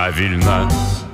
Правильно,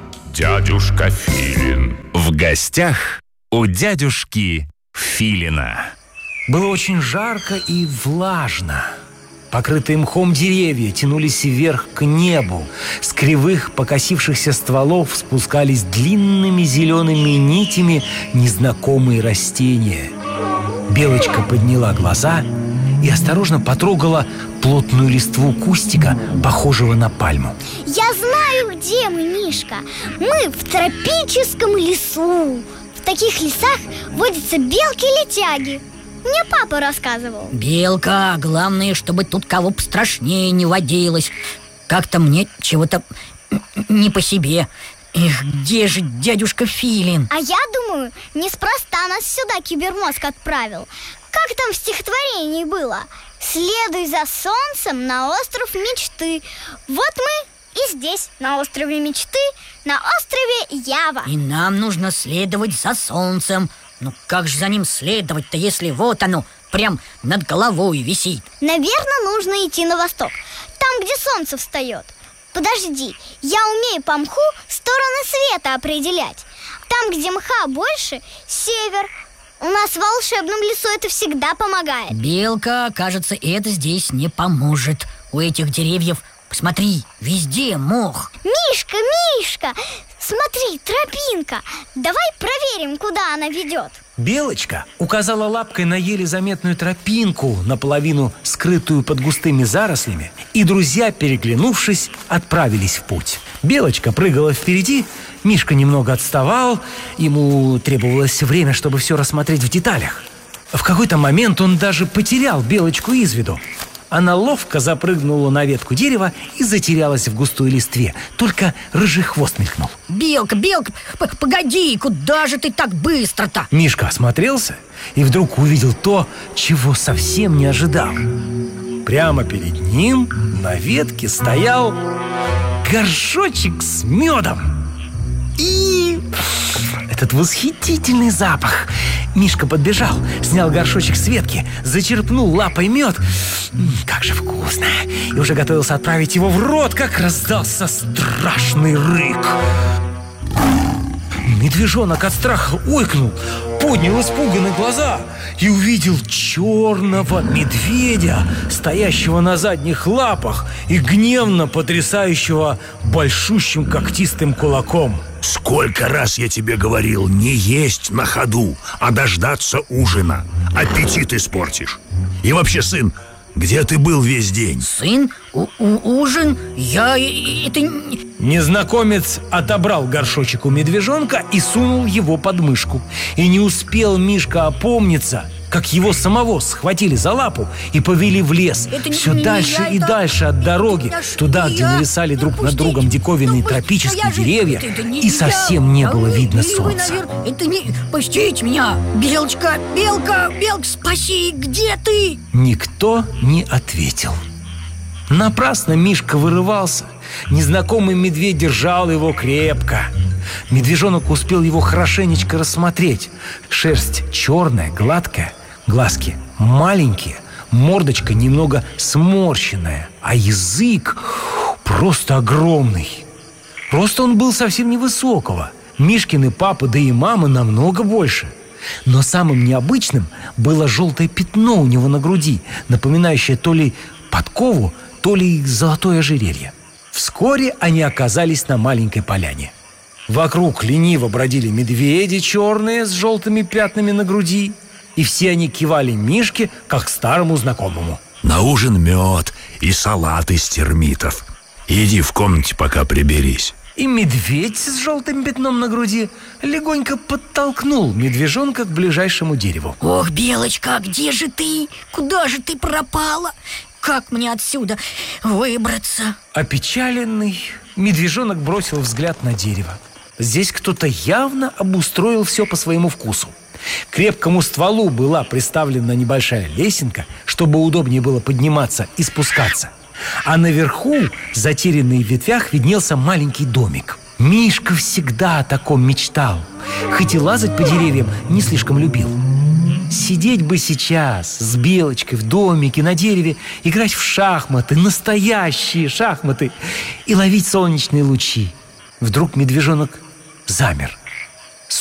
дядюшка Филин. В гостях у дядюшки Филина. Было очень жарко и влажно. Покрытые мхом деревья тянулись вверх к небу. С кривых покосившихся стволов спускались длинными зелеными нитями незнакомые растения. Белочка подняла глаза и осторожно потрогала плотную листву кустика, похожего на пальму. Я знаю, где мы, Мишка. Мы в тропическом лесу. В таких лесах водятся белки-летяги. Мне папа рассказывал. Белка, главное, чтобы тут кого пострашнее не водилось. Как-то мне чего-то не по себе. Эх, где же дядюшка Филин? А я думаю, неспроста нас сюда кибермозг отправил. Как там в стихотворении было? Следуй за солнцем на остров мечты. Вот мы и здесь, на острове мечты, на острове Ява. И нам нужно следовать за солнцем. Ну как же за ним следовать-то, если вот оно прям над головой висит? Наверное, нужно идти на восток, там, где солнце встает. Подожди, я умею по мху стороны света определять. Там, где мха больше, север. У нас в волшебном лесу это всегда помогает. Белка, кажется, это здесь не поможет. У этих деревьев, посмотри, везде мох. Мишка, Мишка, смотри, тропинка. Давай проверим, куда она ведет. Белочка указала лапкой на еле заметную тропинку, наполовину скрытую под густыми зарослями, и друзья, переглянувшись, отправились в путь. Белочка прыгала впереди, Мишка немного отставал, ему требовалось время, чтобы все рассмотреть в деталях. В какой-то момент он даже потерял Белочку из виду. Она ловко запрыгнула на ветку дерева и затерялась в густой листве. Только рыжий хвост мелькнул. Белка, погоди, куда же ты так быстро-то? Мишка осмотрелся и вдруг увидел то, чего совсем не ожидал. Прямо перед ним на ветке стоял горшочек с медом. И этот восхитительный запах. Мишка подбежал, снял горшочек с ветки, зачерпнул лапой мед. Как же вкусно! И уже готовился отправить его в рот, как раздался страшный рык. Медвежонок от страха ойкнул, поднял испуганные глаза и увидел черного медведя, стоящего на задних лапах и гневно потрясающего большущим когтистым кулаком. Сколько раз я тебе говорил, не есть на ходу, а дождаться ужина. Аппетит испортишь. И вообще, сын, где ты был весь день? Сын? Ужин? Это... Незнакомец отобрал горшочек у медвежонка и сунул его под мышку. И не успел Мишка опомниться, как его самого схватили за лапу и повели в лес. Все дальше и дальше от дороги, туда, где нависали друг над другом диковинные тропические деревья, и совсем не было видно солнца. Пустите меня! Белочка, Белка, спаси! Где ты? Никто не ответил. Напрасно Мишка вырывался. Незнакомый медведь держал его крепко. Медвежонок успел его хорошенечко рассмотреть. Шерсть черная, гладкая, глазки маленькие, мордочка немного сморщенная, а язык просто огромный. Рост он был совсем невысокого. Мишкины папы, да и мамы намного больше. Но самым необычным было желтое пятно у него на груди, напоминающее то ли подкову, то ли золотое ожерелье. Вскоре они оказались на маленькой поляне. Вокруг лениво бродили медведи черные с желтыми пятнами на груди, и все они кивали Мишке, как старому знакомому. На ужин мед и салат из термитов. Иди в комнате, пока приберись. И медведь с желтым пятном на груди легонько подтолкнул медвежонка к ближайшему дереву. Ох, Белочка, где же ты? Куда же ты пропала? Как мне отсюда выбраться? Опечаленный, медвежонок бросил взгляд на дерево. Здесь кто-то явно обустроил все по своему вкусу. К крепкому стволу была приставлена небольшая лесенка, чтобы удобнее было подниматься и спускаться. А наверху, затерянный в ветвях, виднелся маленький домик. Мишка всегда о таком мечтал, хоть и лазать по деревьям не слишком любил. Сидеть бы сейчас с Белочкой в домике на дереве, играть в шахматы, настоящие шахматы, и ловить солнечные лучи. Вдруг медвежонок замер.